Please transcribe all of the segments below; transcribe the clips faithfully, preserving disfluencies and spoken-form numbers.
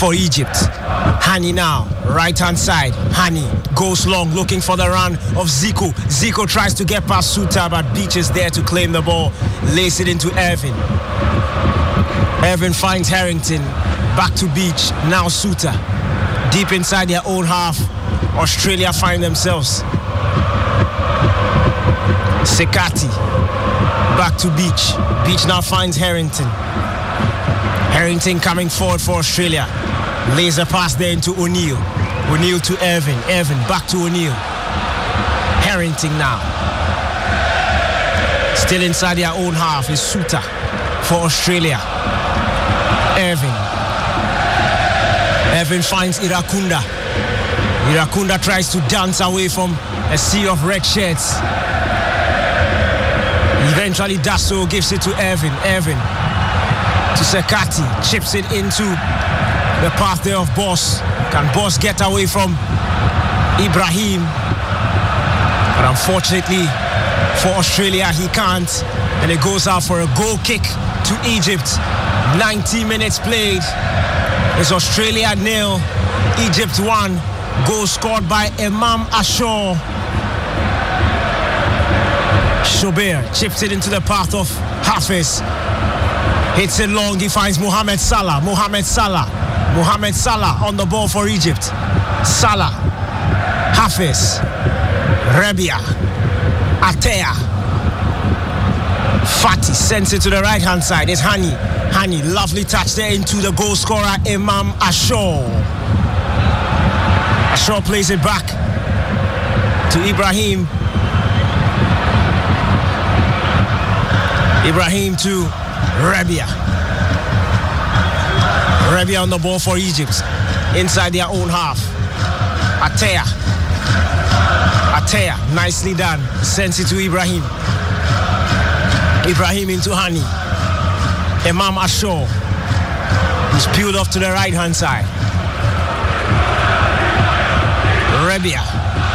for Egypt. Hani now, right-hand side. Hani goes long, looking for the run of Zico. Zico tries to get past Suta, but Beach is there to claim the ball. Lays it into Irvin. Irvin finds Harrington. Back to Beach. Now Suta. Deep inside their own half. Australia find themselves. Sekati. Back to Beach. Beach now finds Harrington. Harrington coming forward for Australia. Laser pass there into O'Neill. O'Neill to Irvin. Irvin back to O'Neill. Harrington now. Still inside their own half is Suta for Australia. Irvin. Irvin finds Irakunda. Irakunda tries to dance away from a sea of red shirts. Eventually Dasso gives it to Irvin. Irvin to Sekati. Chips it into the path there of Boss. Can Boss get away from Ibrahim? But unfortunately for Australia, he can't. And it goes out for a goal kick to Egypt. ninety minutes played. It's Australia nil, Egypt one. Goal scored by Imam Ashore. Shobair chips it into the path of Hafiz. Hits it long, he finds Mohamed Salah. Mohamed Salah. Mohamed Salah on the ball for Egypt. Salah. Hafiz. Rebia. Atea. Fati sends it to the right-hand side. It's Hani. Hani, lovely touch there into the goal scorer, Imam Ashore. Ashore plays it back to Ibrahim. Ibrahim to Rebia. Rebia on the ball for Egypt. Inside their own half. Atea. Atea, nicely done. Sends it to Ibrahim. Ibrahim into Hani. Imam Ashore. He's peeled off to the right-hand side. Rebia.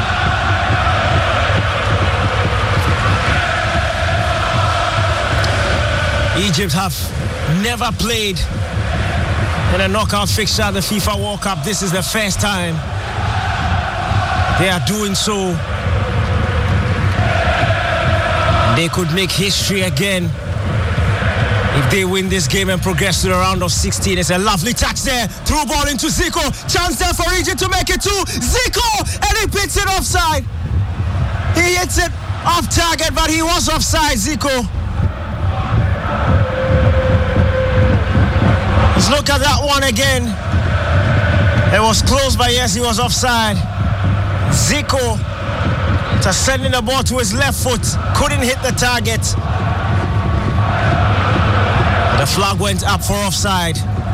Egypt have never played in a knockout fixture at the FIFA World Cup. This is the first time they are doing so. They could make history again if they win this game and progress to the round of sixteen. It's a lovely touch there. Through ball into Zico. Chance there for Egypt to make it two. Zico! And he picks it offside. He hits it off target, but he was offside, Zico. Let's look at that one again. It was close, but yes, he was offside. Zico just sending the ball to his left foot. Couldn't hit the target. The flag went up for offside.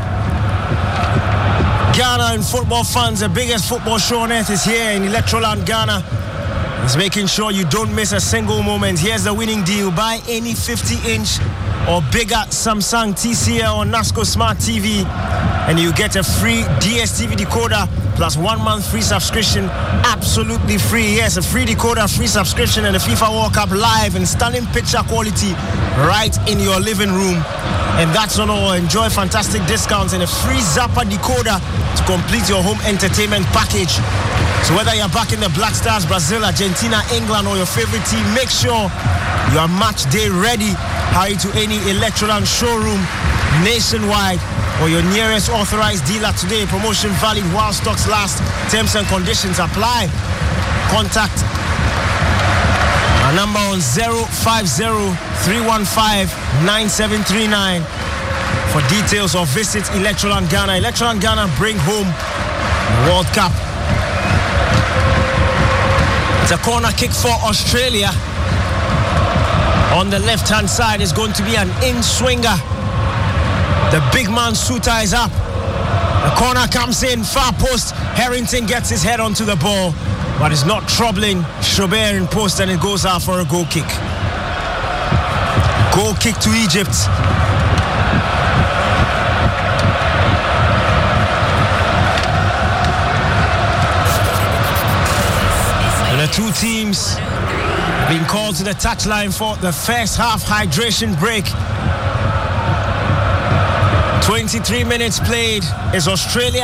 Ghana and football fans, the biggest football show on earth is here in Electroland Ghana. It's making sure you don't miss a single moment. Here's the winning deal. Buy any fifty inch or bigger Samsung, T C L or NASCO Smart T V and you get a free D S T V decoder plus one month free subscription, absolutely free. Yes, a free decoder, free subscription, and the FIFA World Cup live in stunning picture quality right in your living room. And that's not all. Enjoy fantastic discounts and a free Zappa decoder to complete your home entertainment package. So whether you're back in the Black Stars, Brazil, Argentina, England, or your favorite team, make sure you are match day ready. Hurry to any Electroland showroom nationwide or your nearest authorized dealer today. Promotion valid while stocks last. Terms and conditions apply. Contact our number on zero five zero, three one five, nine seven three nine for details, or visit Electroland Ghana. Electroland Ghana, bring home the World Cup. It's a corner kick for Australia. On the left-hand side is going to be an in-swinger. The big man Suta is up. The corner comes in, far post. Harrington gets his head onto the ball, but it's not troubling Shobair in post, and it goes out for a goal kick. Goal kick to Egypt. And the two teams being called to the touchline for the first half hydration break. twenty-three minutes played. Is Australia